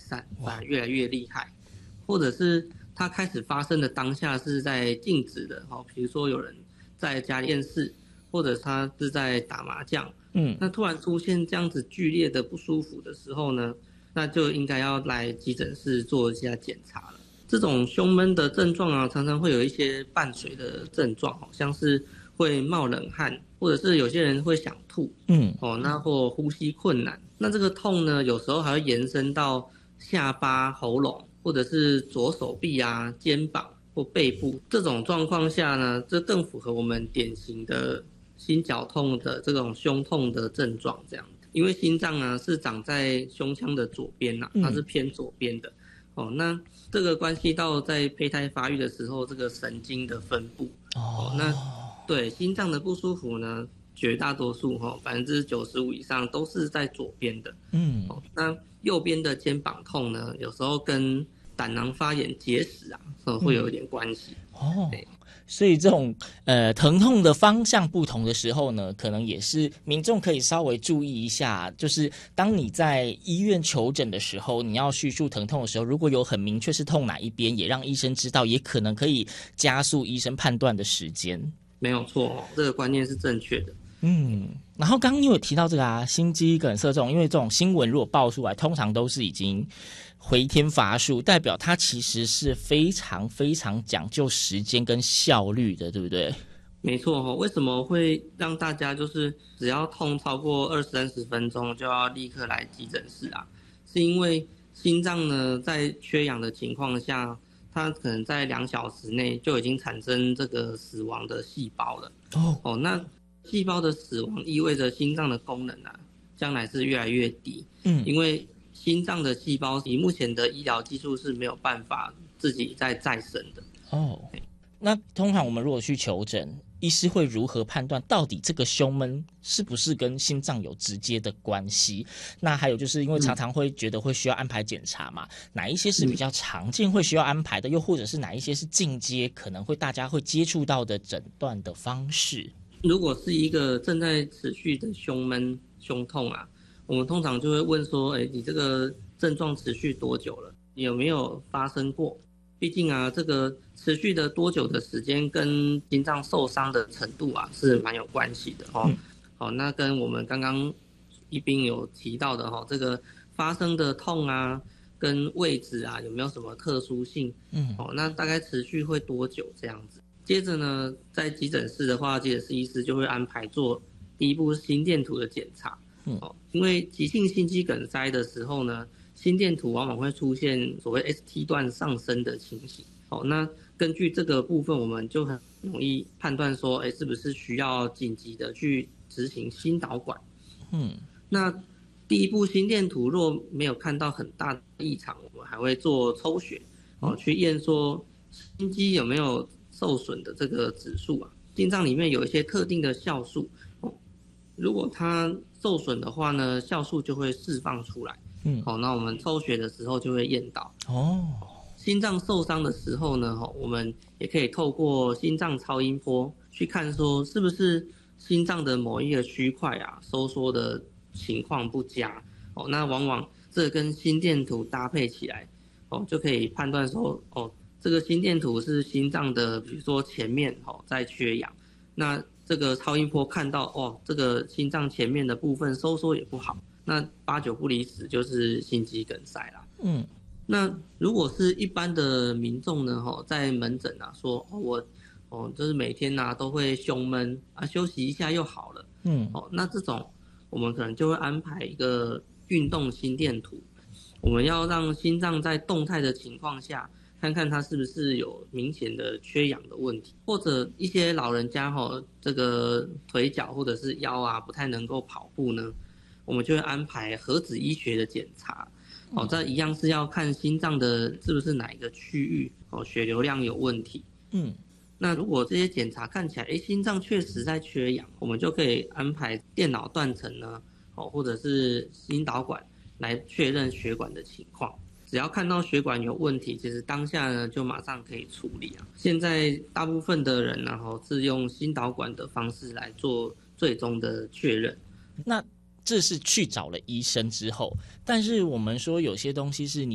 善，反而越来越厉害，或者是它开始发生的当下是在静止的，比如说有人在家里电视，或者他是在打麻将，那突然出现这样子剧烈的不舒服的时候呢，那就应该要来急诊室做一下检查了。这种胸闷的症状啊，常常会有一些伴随的症状，像是会冒冷汗，或者是有些人会想吐，那或呼吸困难。那这个痛呢，有时候还会延伸到下巴、喉咙，或者是左手臂啊、肩膀或背部。这种状况下呢，这更符合我们典型的心绞痛的这种胸痛的症状，这样。因为心脏啊是长在胸腔的左边啊，它是偏左边的。那这个关系到在胚胎发育的时候，这个神经的分布。那对心脏的不舒服呢，绝大多数95%以上都是在左边的。那右边的肩膀痛呢，有时候跟胆囊发炎、结石啊，会有一点关系。 所以这种疼痛的方向不同的时候呢，可能也是民众可以稍微注意一下，就是当你在医院求诊的时候，你要叙述疼痛的时候，如果有很明确是痛哪一边，也让医生知道，也可能可以加速医生判断的时间。 没有错，这个观念是正确的。 然后刚刚你有提到这个心肌梗塞这种，因为这种新闻如果爆出来，通常都是已经回天乏术，代表它其实是非常非常讲究时间跟效率的，对不对？ 没错，为什么会让大家就是只要痛超过20-30分钟就要立刻来急诊室啊？是因为心脏呢在缺氧的情况下，它可能在2小时内就已经产生这个死亡的细胞了。那细胞的死亡意味着心脏的功能啊，将来是越来越低。因为心脏的细胞以目前的医疗技术是没有办法自己再生的。 那通常我们如果去求诊，医师会如何判断到底这个胸闷是不是跟心脏有直接的关系？那还有就是因为常常会觉得会需要安排检查嘛，哪一些是比较常见会需要安排的，又或者是哪一些是进阶可能会大家会接触到的诊断的方式？ 如果是一个正在持续的胸闷、胸痛啊，我们通常就会问说，你这个症状持续多久了？你有没有发生过？毕竟啊，这个持续的多久的时间跟心脏受伤的程度啊是蛮有关系的那跟我们刚刚一斌有提到的这个发生的痛啊，跟位置啊有没有什么特殊性？那大概持续会多久这样子？接着呢，在急诊室的话，急诊室医师就会安排做第一步心电图的检查。因为急性心肌梗塞的时候呢，心电图往往会出现所谓 ST 段上升的情形。那根据这个部分，我们就很容易判断说，是不是需要紧急的去执行心导管。那第一步心电图若没有看到很大的异常，我们还会做抽血，去验说心肌有没有受损的这个指数啊。心脏里面有一些特定的酵素，如果它受损的话呢，酵素就会释放出来。那我们抽血的时候就会验到。心脏受伤的时候呢，我们也可以透过心脏超音波去看说是不是心脏的某一个区块啊收缩的情况不佳。那往往这跟心电图搭配起来，就可以判断说，这个心电图是心脏的，比如说前面在缺氧，那这个超音波看到这个心脏前面的部分收缩也不好，那8、9不离10就是心肌梗塞啦。那如果是一般的民众呢，在门诊啊说，我就是每天啊都会胸闷啊，休息一下又好了。那这种我们可能就会安排一个运动心电图，我们要让心脏在动态的情况下，看看它是不是有明显的缺氧的问题，或者一些老人家这个腿脚或者是腰啊不太能够跑步呢，我们就会安排核子医学的检查。这一样是要看心脏的是不是哪一个区域血流量有问题。那如果这些检查看起来心脏确实在缺氧，我们就可以安排电脑断层呢，或者是心导管来确认血管的情况。只要看到血管有问题，其实当下呢就马上可以处理啊。现在大部分的人呢是用心导管的方式来做最终的确认。 那这是去找了医生之后，但是我们说有些东西是你